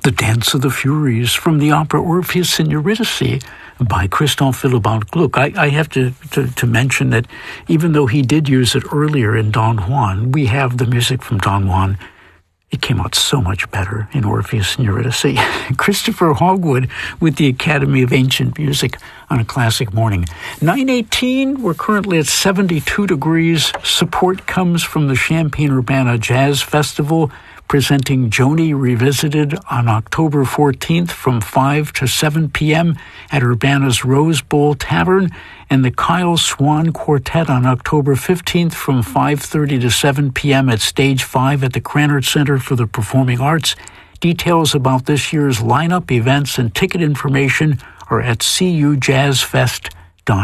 The Dance of the Furies from the opera Orpheus and Eurydice by Christoph Willibald Gluck. I have to mention that even though he did use it earlier in Don Juan, we have the music from Don Juan. It came out so much better in Orpheus and Eurydice. Christopher Hogwood with the Academy of Ancient Music on a classic morning. 9:18, we're currently at 72 degrees. Support comes from the Champaign-Urbana Jazz Festival, presenting Joni Revisited on October 14th from 5 to 7 p.m. at Urbana's Rose Bowl Tavern, and the Kyle Swan Quartet on October 15th from 5:30 to 7 p.m. at Stage 5 at the Krannert Center for the Performing Arts. Details about this year's lineup, events, and ticket information are at cujazzfest.com.